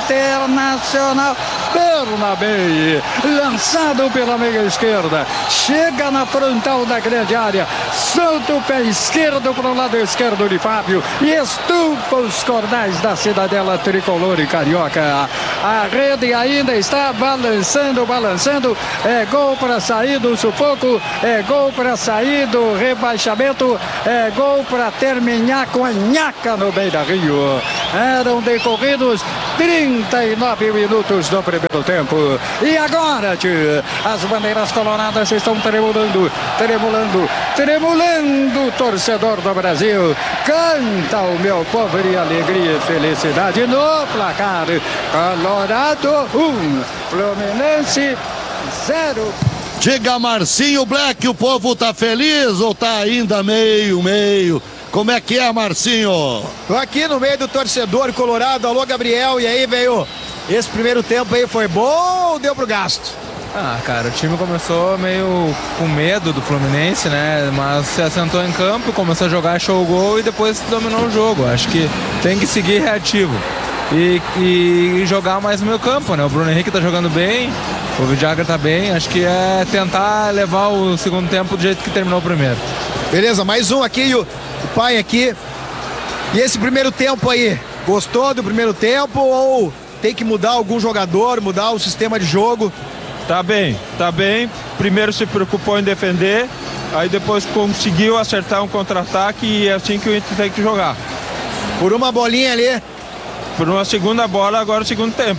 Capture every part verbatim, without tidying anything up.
Internacional. Bernabei, lançado pela meia esquerda, chega na frontal da grande área, solta o pé esquerdo para o lado esquerdo de Fábio e estufa os cordais da cidadela tricolor e carioca. A rede ainda está balançando, balançando. É gol para sair do sufoco, é gol para sair do rebaixamento, é gol para terminar com a nhaca no Beira-Rio. Eram decorridos trinta e nove minutos do primeiro tempo. E agora, tio, as bandeiras coloradas estão tremulando, tremulando, tremulando. Torcedor do Brasil, canta o meu povo de alegria e felicidade no placar. Colorado um, Fluminense zero. Diga, Marcinho Black, o povo tá feliz ou tá ainda meio, meio? Como é que é, Marcinho? Tô aqui no meio do torcedor colorado. Alô, Gabriel, e aí, velho? Esse primeiro tempo aí foi bom ou deu pro gasto? Ah, cara, o time começou meio com medo do Fluminense, né? Mas se assentou em campo, começou a jogar, achou o gol e depois dominou o jogo. Acho que tem que seguir reativo e, e jogar mais no meio campo, né? O Bruno Henrique tá jogando bem, o Vidagra tá bem. Acho que é tentar levar o segundo tempo do jeito que terminou o primeiro. Beleza, mais um aqui, o, o pai aqui. E esse primeiro tempo aí, gostou do primeiro tempo ou tem que mudar algum jogador, mudar o sistema de jogo? Tá bem, tá bem. Primeiro se preocupou em defender, aí depois conseguiu acertar um contra-ataque e é assim que o Inter tem que jogar. Por uma bolinha ali. Por uma segunda bola, agora o segundo tempo.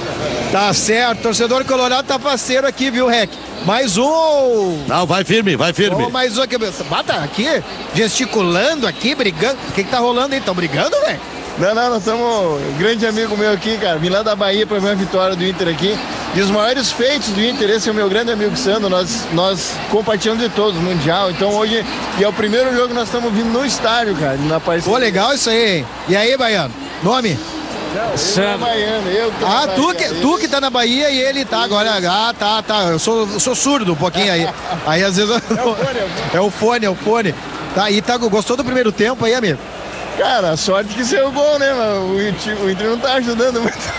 Tá certo, torcedor colorado tá parceiro aqui, viu, Rec? Mais um! Não, vai firme, vai firme. Oh, mais um aqui. Bata aqui, gesticulando aqui, brigando. O que que tá rolando aí? Tão brigando, velho? Não, não, nós estamos. Um grande amigo meu aqui, cara. Vim lá da Bahia para ver a vitória do Inter aqui. E os maiores feitos do Inter, esse é o meu grande amigo Sandro. Nós, nós compartilhamos de todos, Mundial. Então hoje, e é o primeiro jogo que nós estamos vindo no estádio, cara. Na parceria. Pô, legal isso aí, hein? E aí, Baiano? Nome? Não, eu baiano, eu que tô Ah, na tu Bahia, que, ele... tu que tá na Bahia e ele tá agora. Ah, tá, tá. Eu sou, eu sou surdo um pouquinho aí. Aí às vezes. Eu... É o fone, é o fone, é o fone. Tá, e tá, gostou do primeiro tempo aí, amigo? Cara, a sorte que saiu o gol, né? Mas o Inter não tá ajudando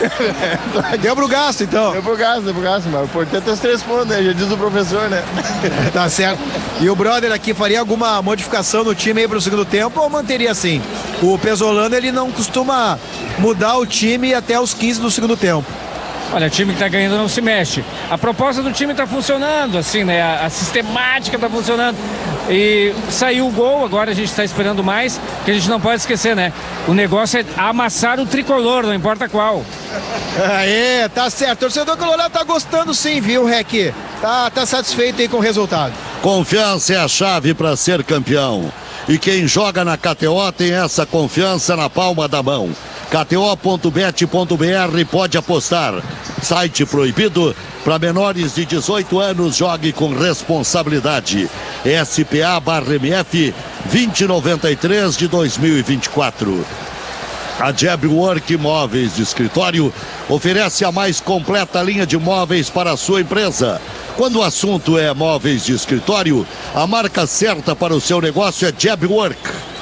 muito. Deu pro gasto, então. Deu pro gasto, deu pro gasto, mas o importante é os três pontos, né? Já diz o professor, né? Tá certo. E o brother aqui faria alguma modificação no time aí pro segundo tempo ou manteria assim? O Pesolano, ele não costuma mudar o time até os quinze do segundo tempo. Olha, o time que tá ganhando não se mexe. A proposta do time tá funcionando, assim, né? A, a sistemática tá funcionando. E saiu o gol, agora a gente tá esperando mais, que a gente não pode esquecer, né? O negócio é amassar o tricolor, não importa qual. Aê, tá certo. O torcedor colorado tá gostando sim, viu, Rec? Tá, tá satisfeito aí com o resultado. Confiança é a chave para ser campeão. E quem joga na K T O tem essa confiança na palma da mão. K T O ponto bet ponto B R pode apostar. Site proibido para menores de dezoito anos. Jogue com responsabilidade. S P A barra M F vinte e noventa e três de dois mil e vinte e quatro. A Jabwork Móveis de Escritório oferece a mais completa linha de móveis para a sua empresa. Quando o assunto é móveis de escritório, a marca certa para o seu negócio é Jabwork.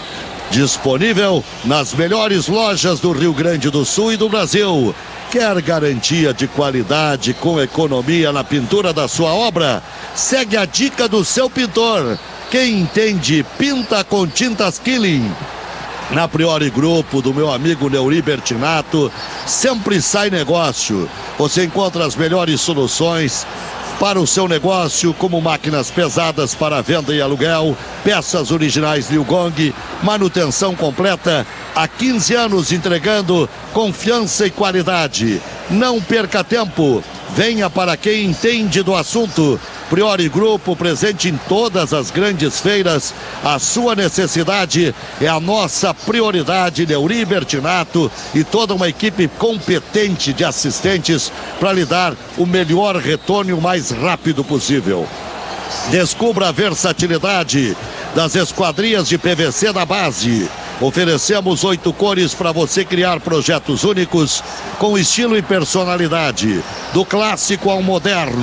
Disponível nas melhores lojas do Rio Grande do Sul e do Brasil. Quer garantia de qualidade com economia na pintura da sua obra? Segue a dica do seu pintor. Quem entende, pinta com tintas Killing. Na Priori Grupo, do meu amigo Neuri Bertinato, sempre sai negócio. Você encontra as melhores soluções para o seu negócio, como máquinas pesadas para venda e aluguel, peças originais Liu Gong, manutenção completa, há quinze anos entregando confiança e qualidade. Não perca tempo, venha para quem entende do assunto. Priori Grupo, presente em todas as grandes feiras. A sua necessidade é a nossa prioridade. Neuri Bertinato e toda uma equipe competente de assistentes para lhe dar o melhor retorno o mais rápido possível. Descubra a versatilidade das esquadrias de P V C da base. Oferecemos oito cores para você criar projetos únicos com estilo e personalidade, do clássico ao moderno.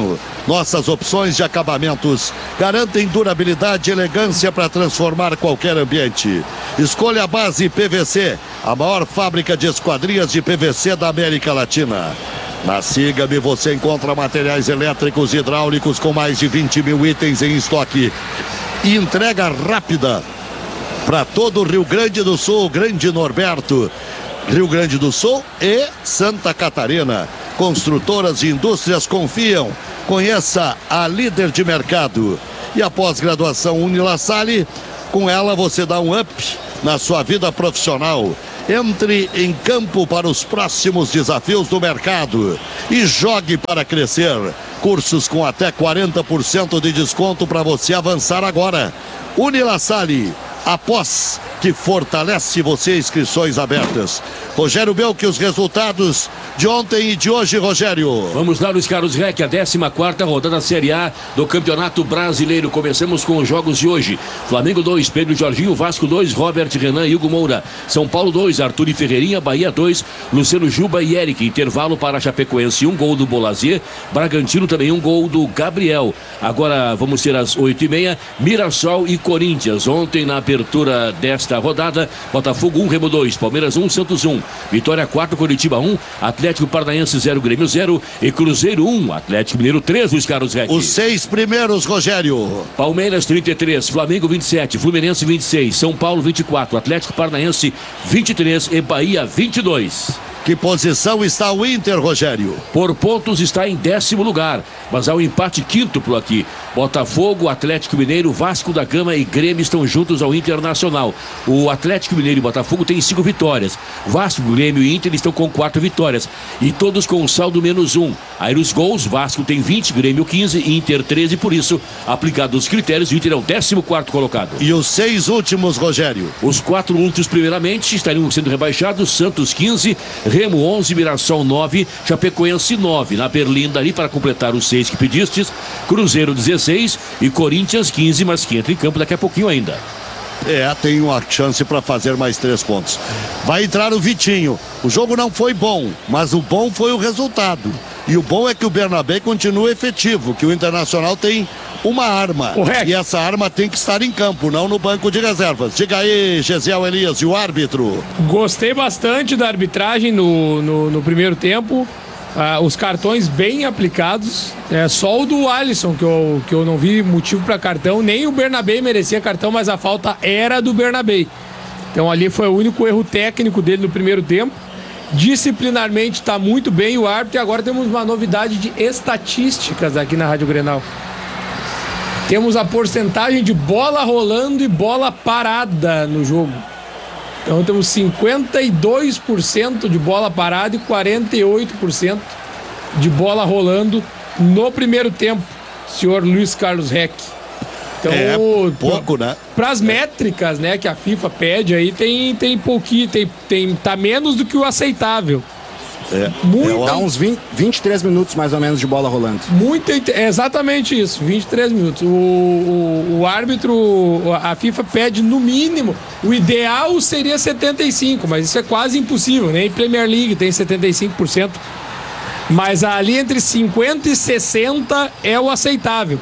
Nossas opções de acabamentos garantem durabilidade e elegância para transformar qualquer ambiente. Escolha a Base P V C, a maior fábrica de esquadrias de P V C da América Latina. Na Siga-me você encontra materiais elétricos e hidráulicos com mais de vinte mil itens em estoque. E entrega rápida para todo o Rio Grande do Sul, Grande Norberto, Rio Grande do Sul e Santa Catarina. Construtoras e indústrias confiam. Conheça a líder de mercado. E a pós-graduação Unilassalle, com ela você dá um up na sua vida profissional. Entre em campo para os próximos desafios do mercado e jogue para crescer. Cursos com até quarenta por cento de desconto para você avançar agora. Unilassalle, a pós que fortalece você, inscrições abertas. Rogério Belk, os resultados de ontem e de hoje, Rogério. Vamos lá, Luiz Carlos Reck, a décima quarta rodada da Série A do Campeonato Brasileiro. Começamos com os jogos de hoje. Flamengo dois, Pedro Jorginho, Vasco dois, Robert Renan e Hugo Moura. São Paulo dois, Arthur e Ferreirinha, Bahia dois, Luciano Juba e Eric. Intervalo para a Chapecoense, um gol do Bolazier, Bragantino também um gol do Gabriel. Agora vamos ter às oito e meia, Mirassol e Corinthians. Ontem na abertura desta rodada, Botafogo um, Remo dois, Palmeiras um, Santos um, Vitória quatro, Coritiba um, Atlético Paranaense zero, Grêmio zero e Cruzeiro um, Atlético Mineiro três, Luiz Carlos Reck. Os seis primeiros, Rogério. Palmeiras trinta e três, Flamengo vinte e sete, Fluminense vinte e seis, São Paulo vinte e quatro, Atlético Paranaense vinte e três e Bahia vinte e dois. Que posição está o Inter, Rogério? Por pontos está em décimo lugar, mas há um empate quíntuplo aqui. Botafogo, Atlético Mineiro, Vasco da Gama e Grêmio estão juntos ao Internacional. O Atlético Mineiro e Botafogo têm cinco vitórias. Vasco, Grêmio e Inter estão com quatro vitórias. E todos com um saldo menos um. Aí nos gols, Vasco tem vinte, Grêmio quinze, Inter treze. Por isso, aplicados os critérios, o Inter é o décimo quarto colocado. E os seis últimos, Rogério? Os quatro últimos, primeiramente, estariam sendo rebaixados. Santos quinze, Remo onze, Mirassol nove, Chapecoense nove. Na Berlinda ali para completar os seis que pedistes, Cruzeiro dezesseis e Corinthians quinze, mas que entra em campo daqui a pouquinho ainda. É, tem uma chance para fazer mais três pontos. Vai entrar o Vitinho. O jogo não foi bom, mas o bom foi o resultado. E o bom é que o Bernabé continua efetivo, que o Internacional tem uma arma. Correto. E essa arma tem que estar em campo, não no banco de reservas. Diga aí, Gesiel Elias, e o árbitro? Gostei bastante da arbitragem no, no, no primeiro tempo. Ah, os cartões bem aplicados. É só o do Alisson que eu, que eu não vi motivo para cartão. Nem o Bernabé merecia cartão, mas a falta era do Bernabé. Então ali foi o único erro técnico dele no primeiro tempo. Disciplinarmente está muito bem o árbitro. E agora temos uma novidade de estatísticas aqui na Rádio Grenal. Temos a porcentagem de bola rolando e bola parada no jogo. Então temos cinquenta e dois por cento de bola parada e quarenta e oito por cento de bola rolando no primeiro tempo, senhor Luiz Carlos Reck. Então, é pouco, né? Para as métricas, né, que a FIFA pede aí, tem, tem pouquinho, tem, tem, tá menos do que o aceitável. É, muito, é, dá uns vinte, vinte e três minutos mais ou menos de bola rolando. Muito, é exatamente isso, vinte e três minutos. O, o, o árbitro, a FIFA pede no mínimo, o ideal seria setenta e cinco, mas isso é quase impossível, nem Premier League tem setenta e cinco por cento. Mas ali entre cinquenta e sessenta é o aceitável.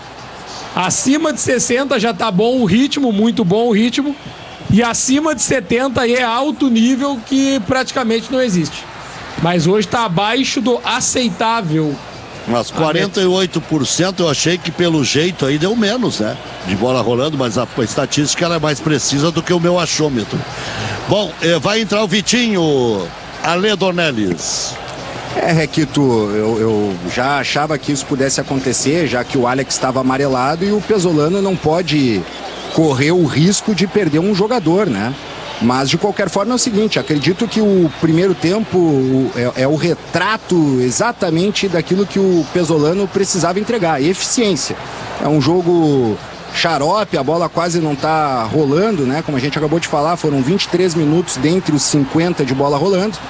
Acima de sessenta já tá bom o ritmo, muito bom o ritmo. E acima de setenta é alto nível que praticamente não existe. Mas hoje está abaixo do aceitável. Mas quarenta e oito por cento eu achei que pelo jeito aí deu menos, né? De bola rolando, mas a estatística ela é mais precisa do que o meu achômetro. Bom, eh, vai entrar o Vitinho, Ale Dornelles. É, Requito, eu, eu já achava que isso pudesse acontecer, já que o Alex estava amarelado e o Pesolano não pode correr o risco de perder um jogador, né? Mas, de qualquer forma, é o seguinte, acredito que o primeiro tempo é, é o retrato exatamente daquilo que o Pesolano precisava entregar, eficiência. É um jogo xarope, a bola quase não está rolando, né? Como a gente acabou de falar, foram vinte e três minutos dentre os cinquenta de bola rolando.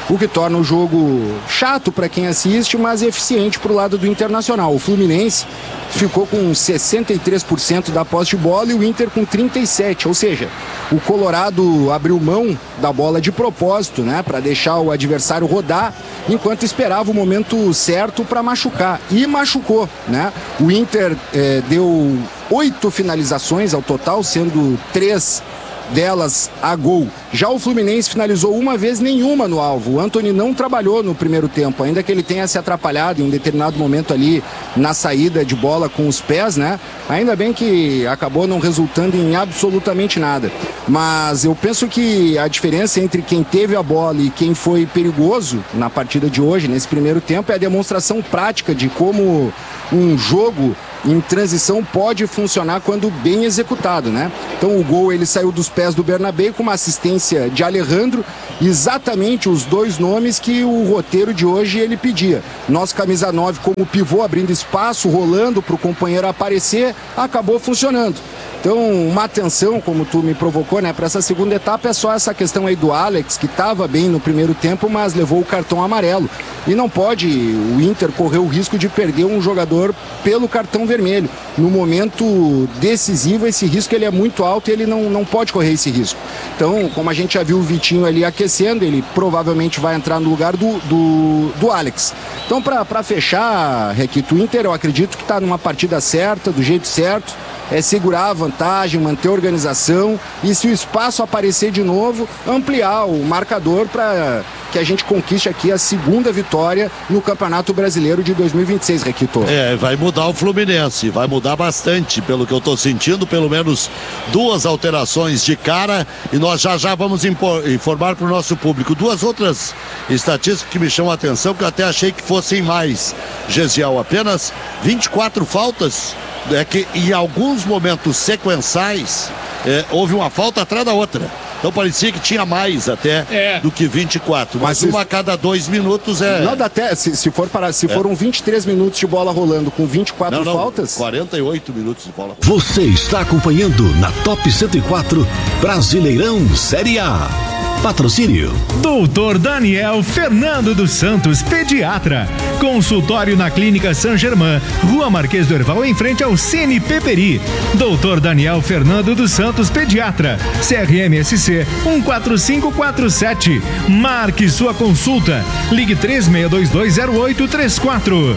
o que torna o jogo chato para quem assiste, mas eficiente para o lado do Internacional. O Fluminense ficou com sessenta e três por cento da posse de bola e o Inter com trinta e sete por cento, ou seja, o Colorado abriu mão da bola de propósito, né, para deixar o adversário rodar, enquanto esperava o momento certo para machucar, e machucou, né? O Inter eh, deu oito finalizações ao total, sendo três delas a gol. Já o Fluminense finalizou uma vez, nenhuma no alvo. O Antony não trabalhou no primeiro tempo, ainda que ele tenha se atrapalhado em um determinado momento ali na saída de bola com os pés, né? Ainda bem que acabou não resultando em absolutamente nada. Mas eu penso que a diferença entre quem teve a bola e quem foi perigoso na partida de hoje, nesse primeiro tempo, é a demonstração prática de como um jogo em transição pode funcionar quando bem executado, né? Então o gol ele saiu dos pés do Bernabé com uma assistência de Alejandro, exatamente os dois nomes que o roteiro de hoje ele pedia. Nosso camisa nove como pivô, abrindo espaço, rolando para o companheiro aparecer, acabou funcionando. Então, uma atenção, como tu me provocou, né, para essa segunda etapa é só essa questão aí do Alex, que estava bem no primeiro tempo, mas levou o cartão amarelo. E não pode o Inter correr o risco de perder um jogador pelo cartão vermelho. No momento decisivo, esse risco ele é muito alto e ele não, não pode correr esse risco. Então, como a gente já viu o Vitinho ali aquecendo, ele provavelmente vai entrar no lugar do, do, do Alex. Então, para fechar, Requito, o Inter, eu acredito que está numa partida certa, do jeito certo. É segurar a vantagem, manter a organização e, se o espaço aparecer de novo, ampliar o marcador para que a gente conquiste aqui a segunda vitória no Campeonato Brasileiro de dois mil e vinte e seis, Requito. É, vai mudar o Fluminense, vai mudar bastante, pelo que eu estou sentindo, pelo menos duas alterações de cara, e nós já já vamos informar para o nosso público. Duas outras estatísticas que me chamam a atenção, que eu até achei que fossem mais, Gesiel, apenas vinte e quatro faltas. É que em alguns momentos sequenciais é, houve uma falta atrás da outra. Então parecia que tinha mais até é. do que vinte e quatro. Mas, mas uma a cada dois minutos é. Não, dá até. Se, se, for para, se é. foram vinte e três minutos de bola rolando com vinte e quatro não, não, faltas. quarenta e oito minutos de bola rolando. Você está acompanhando na Top cento e quatro Brasileirão Série A. Patrocínio doutor Daniel Fernando dos Santos, pediatra. Consultório na Clínica San Germán, Rua Marquês do Herval, em frente ao Cine Peperi. doutor Daniel Fernando dos Santos, pediatra. C R M S C um quatro cinco quatro sete. Marque sua consulta. Ligue três seis dois dois zero oito três quatro.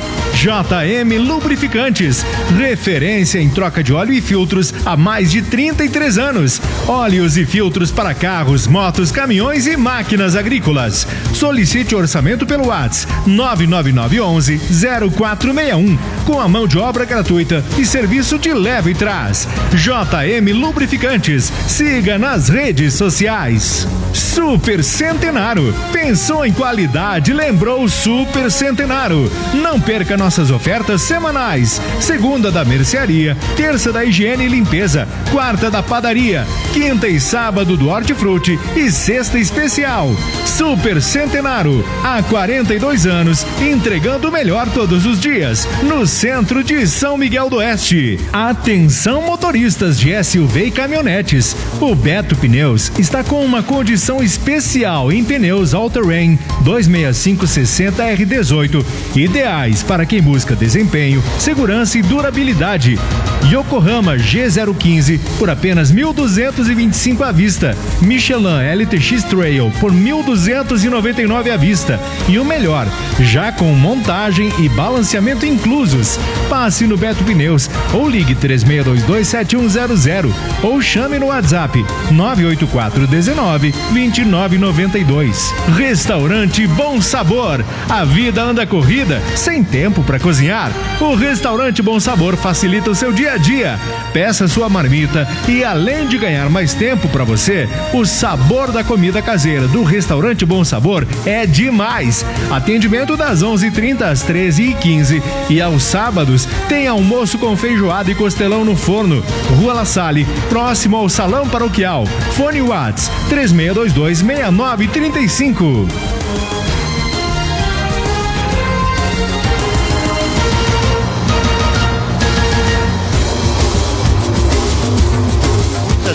J M Lubrificantes, referência em troca de óleo e filtros há mais de trinta e três anos. Óleos e filtros para carros, motos, caminhões e máquinas agrícolas. Solicite orçamento pelo WhatsApp nove nove nove um um zero quatro seis um, com a mão de obra gratuita e serviço de leva e trás. J M Lubrificantes, siga nas redes sociais. Super Centenário, pensou em qualidade, lembrou Super Centenário. Não perca nossas ofertas semanais: segunda da mercearia, terça da higiene e limpeza, quarta da padaria, quinta e sábado do hortifruti e sexta especial. Super Centenário, há quarenta e dois anos, entregando o melhor todos os dias, no centro de São Miguel do Oeste. Atenção motoristas de S U V e caminhonetes, o Beto Pneus está com uma condição especial em pneus all-terrain dois seis cinco seis zero R dezoito, ideais para quem busca desempenho, segurança e durabilidade. Yokohama G zero quinze por apenas mil duzentos e vinte e cinco à vista. Michelin L T X Trail por mil duzentos e noventa e nove à vista. E o melhor, já com montagem e balanceamento inclusos. Passe no Beto Pneus ou ligue três seis dois dois sete um zero zero ou chame no WhatsApp nove oito quatro um nove dois nove nove dois. Restaurante Bom Sabor. A vida anda corrida, sem tempo para cozinhar. O Restaurante Bom Sabor facilita o seu dia a dia. Peça sua marmita e, além de ganhar mais tempo para você, o sabor da comida caseira do Restaurante Bom Sabor é demais. Atendimento das onze e trinta às treze e quinze e aos sábados tem almoço com feijoada e costelão no forno. Rua La Salle, próximo ao Salão Paroquial. Fone Whats três seis dois dois seis nove três cinco.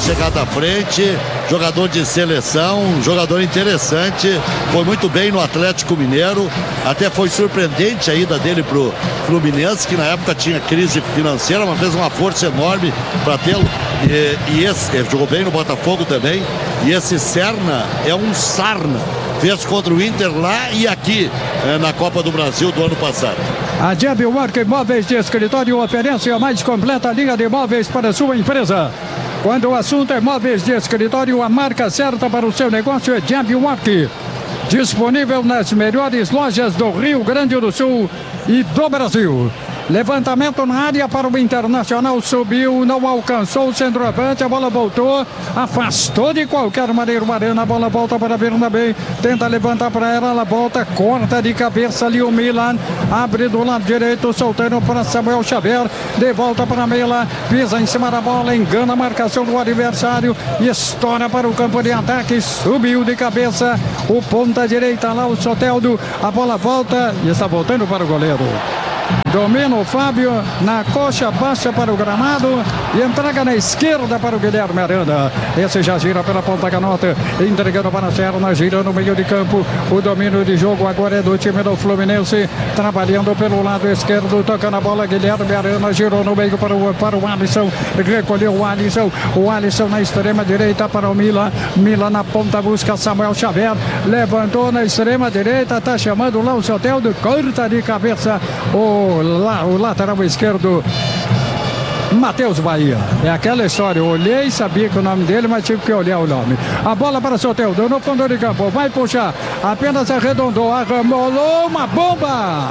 chegada à frente, jogador de seleção, jogador interessante, foi muito bem no Atlético Mineiro, até foi surpreendente a ida dele pro Fluminense, que na época tinha crise financeira, mas fez uma força enorme para tê-lo, e, e esse, ele jogou bem no Botafogo também, e esse Serna é um sarna, fez contra o Inter lá e aqui, é, na Copa do Brasil do ano passado. A Jambi Work Imóveis de Escritório oferece a mais completa linha de imóveis para a sua empresa. Quando o assunto é móveis de escritório, a marca certa para o seu negócio é Jambi Work. Disponível nas melhores lojas do Rio Grande do Sul e do Brasil. Levantamento na área para o Internacional, subiu, não alcançou o centroavante, a bola voltou, afastou de qualquer maneira o Arana, a bola volta para Bernabé, tenta levantar para ela, ela volta, corta de cabeça ali o Milan, abre do lado direito, soltando para Samuel Xavier, de volta para Mela, pisa em cima da bola, engana a marcação do adversário, estoura para o campo de ataque, subiu de cabeça, o ponta direita lá, o Soteldo, a bola volta e está voltando para o goleiro. Domina o Fábio na coxa baixa para o gramado e entrega na esquerda para o Guilherme Arana. Esse já gira pela ponta canota, entregando para a Serna, gira no meio de campo. O domínio de jogo agora é do time do Fluminense, trabalhando pelo lado esquerdo, tocando a bola. Guilherme Arana girou no meio para o, para o Alisson, recolheu o Alisson. O Alisson na extrema direita para o Milan. Milan na ponta busca Samuel Xavier, levantou na extrema direita, está chamando lá o Soteldo, corta de cabeça o Lá, o lateral esquerdo Matheus Bahia. É aquela história, eu olhei, sabia que o nome dele, mas tive que olhar o nome. A bola para Soteldo no fundo de campo, vai puxar, apenas arredondou, arramolou uma bomba,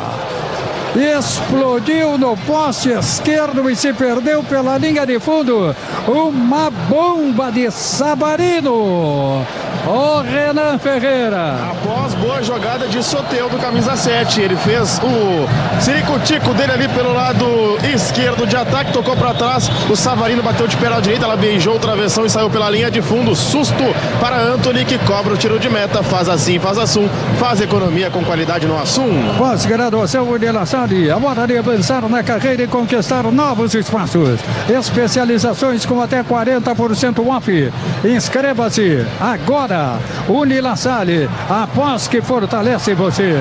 explodiu no poste esquerdo e se perdeu pela linha de fundo. Uma bomba de Savarino. O Renan Ferreira. Após boa jogada de Soteldo, camisa sete, ele fez o ciricutico dele ali pelo lado esquerdo de ataque, tocou para trás, o Savarino bateu de pé à direita, ela beijou o travessão e saiu pela linha de fundo. Susto para Antony, que cobra o tiro de meta. Faz assim, faz Assum, faz economia com qualidade no Assum. Pós-graduação Unilassari, a hora de avançar na carreira e conquistar novos espaços. Especializações com até quarenta por cento off. Inscreva-se agora. Unilassari, após que fortalece você.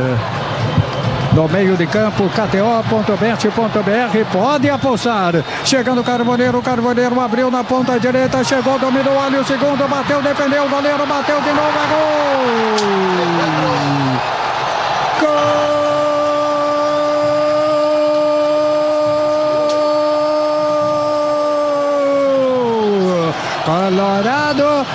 No meio de campo, K T O ponto bet ponto B R, pode apostar. Chegando o Carboneiro, o Carboneiro abriu na ponta direita, chegou, dominou ali o segundo, bateu, defendeu, o goleiro bateu de novo, é gol! Gol! Colorado,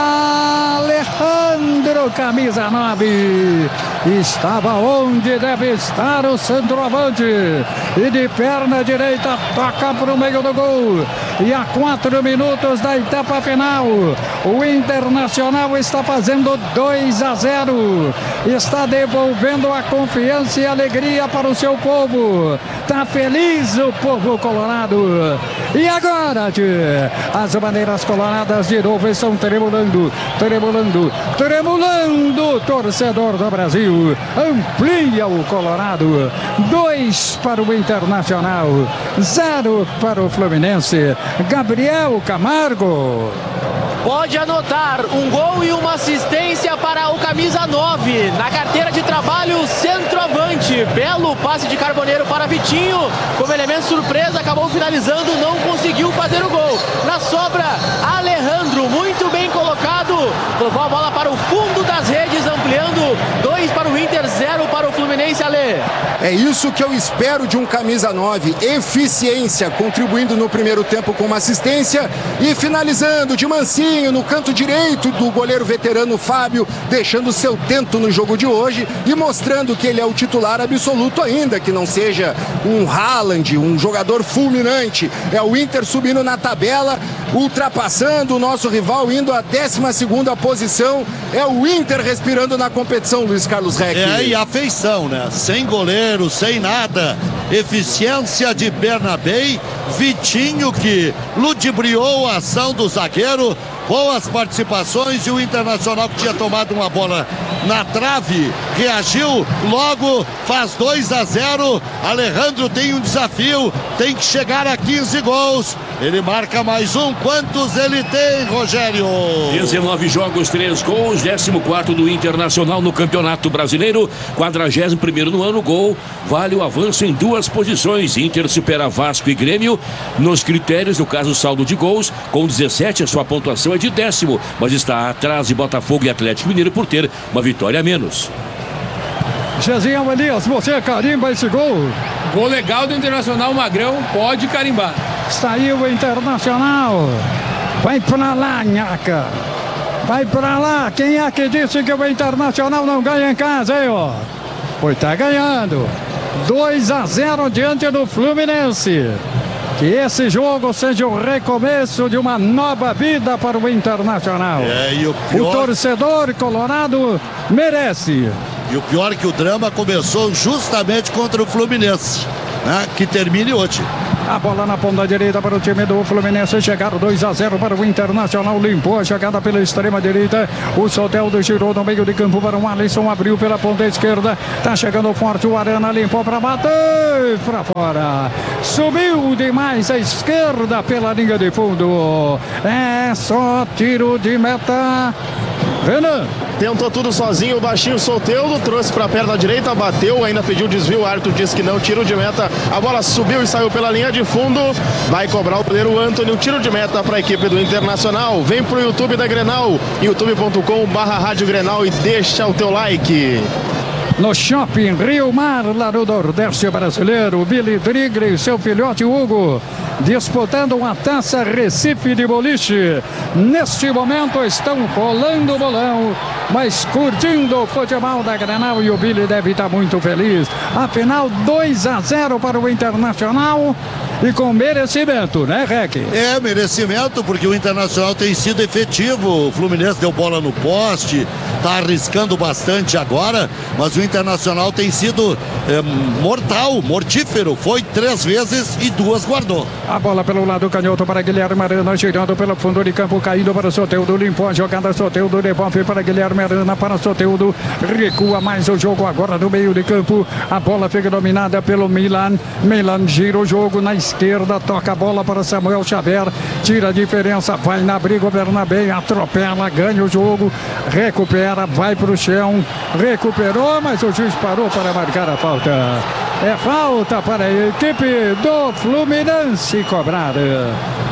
Alejandro, camisa nove, estava onde deve estar o centroavante, e de perna direita toca para o meio do gol, e a quatro minutos da etapa final, o Internacional está fazendo dois a zero, está devolvendo a confiança e alegria para o seu povo, está feliz o povo colorado. E agora, tchê, as bandeiras coloradas de novo estão tremulando, tremulando, tremulando, torcedor do Brasil, amplia o Colorado, dois para o Internacional, zero para o Fluminense. Gabriel Camargo. Pode anotar, um gol e uma assistência para o camisa nove, na carteira de trabalho, centroavante. Belo passe de Carboneiro para Vitinho, como elemento surpresa, acabou finalizando, não conseguiu fazer o gol. Na sobra, Alejandro, muito bem colocado, levou a bola para o fundo das redes, ampliando, dois para o Inter, zero para o Fluminense. Ale. É isso que eu espero de um camisa nove, eficiência, contribuindo no primeiro tempo com uma assistência e finalizando de mansinho no canto direito do goleiro veterano Fábio, deixando seu tento no jogo de hoje e mostrando que ele é o titular absoluto ainda, que não seja um Haaland, um jogador fulminante. É o Inter subindo na tabela, ultrapassando o nosso rival, indo à décima segunda posição. É o Inter respirando na competição, Luiz Carlos Reck. É, e a feição, né? Sem goleiro, sem nada. Eficiência de Bernabé, Vitinho que ludibriou a ação do zagueiro, boas participações e o Internacional, que tinha tomado uma bola na trave, reagiu, logo faz dois a zero. Alejandro tem um desafio, tem que chegar a quinze gols. Ele marca mais um. Quantos ele tem, Rogério? dezenove jogos, três gols, décimo quarto do Internacional no Campeonato Brasileiro, quadragésimo primeiro no ano. Gol vale o avanço em duas posições. Inter supera Vasco e Grêmio nos critérios, no caso saldo de gols, com dezessete, a sua pontuação é de décimo, mas está atrás de Botafogo e Atlético Mineiro por ter uma vitória a menos. Jezinho Elias, você carimba esse gol. Gol legal do Internacional, Magrão, pode carimbar. Saiu o Internacional. Vai pra lá, Nhaca. Vai pra lá. Quem é que disse que o Internacional não ganha em casa, hein, ó? Pois tá ganhando. dois a zero diante do Fluminense. Que esse jogo seja o recomeço de uma nova vida para o Internacional. É, e o pior... O torcedor colorado merece. E o pior é que o drama começou justamente contra o Fluminense, né? Que termine hoje. A bola na ponta direita para o time do Fluminense. Chegaram dois a zero para o Internacional. Limpou a jogada pela extrema direita. O Soteldo girou no meio de campo para o Alisson. Abriu pela ponta esquerda. Tá chegando forte o Arana. Limpou para bater para fora. Subiu demais à esquerda pela linha de fundo. É só tiro de meta. Renan. Tentou tudo sozinho, o baixinho Soteldo, trouxe para a perna direita, bateu, ainda pediu desvio, o árbitro disse que não, tiro de meta, a bola subiu e saiu pela linha de fundo, vai cobrar o goleiro Antony, um tiro de meta para a equipe do Internacional. Vem pro YouTube da Grenal, youtube ponto com barra rádio Grenal e deixa o teu like. No Shopping Rio Mar, lá no Nordeste brasileiro, Billy Drigre e seu filhote Hugo disputando uma taça Recife de boliche. Neste momento estão rolando o bolão, mas curtindo o futebol da Grenal, e o Billy deve estar muito feliz. Afinal, dois a zero para o Internacional. E com merecimento, né, Rec? É, merecimento, porque o Internacional tem sido efetivo. O Fluminense deu bola no poste, tá arriscando bastante agora, mas o Internacional tem sido é, mortal, mortífero. Foi três vezes e duas guardou. A bola pelo lado canhoto para Guilherme Arana, girando pelo fundo de campo, caído para Soteldo, limpou a jogada, Soteldo devolve para Guilherme Arana, para Soteldo, recua mais o jogo agora no meio de campo. A bola fica dominada pelo Milan. Milan gira o jogo na esquerda, toca a bola para Samuel Xavier, tira a diferença, vai na briga o Bernabé, atropela, ganha o jogo, recupera, vai para o chão, recuperou, mas o juiz parou para marcar a falta. É falta para a equipe do Fluminense cobrada.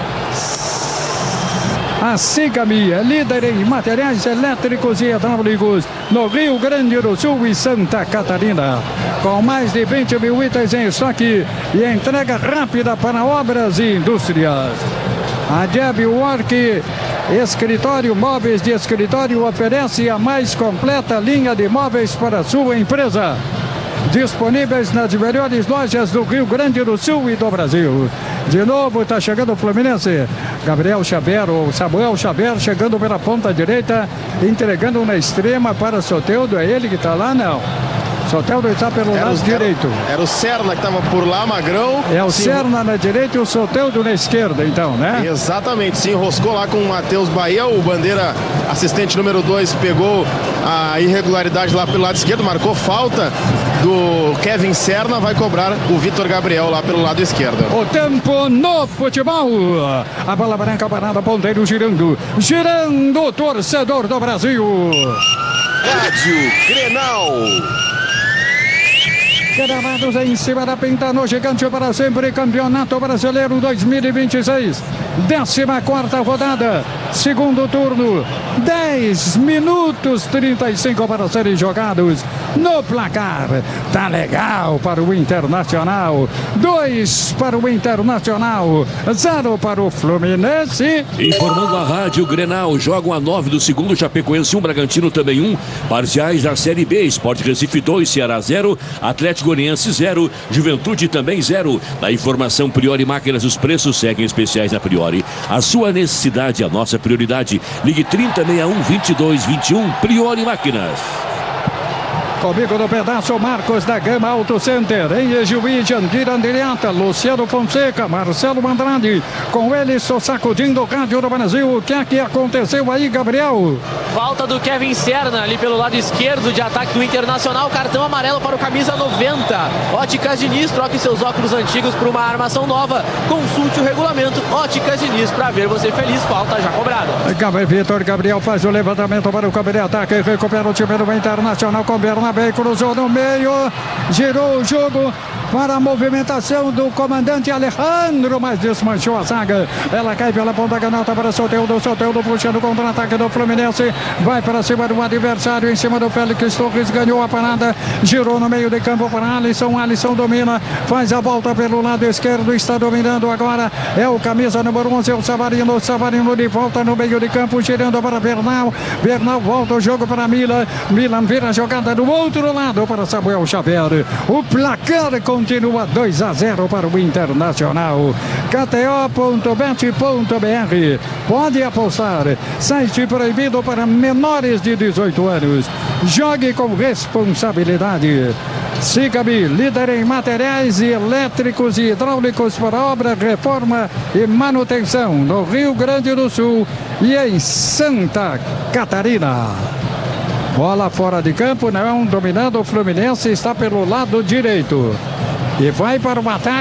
A Sigami é líder em materiais elétricos e hidráulicos no Rio Grande do Sul e Santa Catarina, com mais de vinte mil itens em estoque e entrega rápida para obras e indústrias. A Jeb Work Escritório Móveis de Escritório oferece a mais completa linha de móveis para a sua empresa, disponíveis nas melhores lojas do Rio Grande do Sul e do Brasil. De novo está chegando o Fluminense. Gabriel Xavier, ou Samuel Xavier, chegando pela ponta direita, entregando na extrema para Soteldo. É ele que está lá? Não. Soteldo está pelo era lado o, direito. Era, era o Serna que estava por lá, Magrão. É o se Serna na direita e o Soteldo na esquerda, então, né? Exatamente, se enroscou lá com o Matheus Bahia. O Bandeira, assistente número dois, pegou a irregularidade lá pelo lado esquerdo, marcou falta do Kevin Serna, vai cobrar o Vitor Gabriel lá pelo lado esquerdo. O tempo no futebol. A bola branca parada, ponteiro girando. Girando, torcedor do Brasil. Rádio Grenal. Gravados em cima da Pintano, gigante para sempre, Campeonato Brasileiro dois mil e vinte e seis, décima quarta rodada, segundo turno, dez minutos trinta e cinco para serem jogados no placar. Tá legal para o Internacional, dois para o Internacional, zero para o Fluminense. Informando a Rádio Grenal, jogam a nove do segundo, Chapecoense um, Bragantino também um, parciais da Série B, Sport Recife dois, Ceará zero, Atlético Goianiense zero, Juventude também zero. Na informação Priori Máquinas, os preços seguem especiais na Priori. A sua necessidade, a nossa prioridade. Ligue trinta, sessenta e um, vinte e dois, vinte e um, Priori Máquinas. Comigo no pedaço, Marcos da Gama Auto Center. Em Ejuí, Jandir Andriata, Luciano Fonseca, Marcelo Andrade. Com ele, estou sacudindo o rádio do Brasil. O que é que aconteceu aí, Gabriel? Falta do Kevin Serna ali pelo lado esquerdo de ataque do Internacional. Cartão amarelo para o camisa noventa. Óticas Diniz, troque seus óculos antigos por uma armação nova. Consulte o regulamento. Óticas Diniz, para ver você feliz. Falta já cobrada. Gabriel Vitor Gabriel faz o levantamento para o campo de ataque. Recupera o time do Internacional com Bernabé. Cruzou no meio. Girou o jogo para a movimentação do comandante Alejandro, mas desmanchou a zaga. Ela cai pela ponta canhota para Soteldo. Soteldo puxando o contra-ataque do Fluminense. Vai para cima do adversário, em cima do Félix Torres. Ganhou a parada. Girou no meio de campo para Alisson. Alisson domina. Faz a volta pelo lado esquerdo. Está dominando agora. É o camisa número onze, é o Savarino. Savarino de volta no meio de campo, girando para Bernal. Bernal volta o jogo para Milan. Milan vira a jogada do outro lado para Samuel Xavier. O placar continua dois a zero para o Internacional. K T O ponto bet ponto B R. Pode apostar. Site proibido para menores de dezoito anos. Jogue com responsabilidade. Siga-me, líder em materiais elétricos e hidráulicos para obra, reforma e manutenção no Rio Grande do Sul e em Santa Catarina. Bola fora de campo, não, dominando o Fluminense, está pelo lado direito. E vai para o ataque.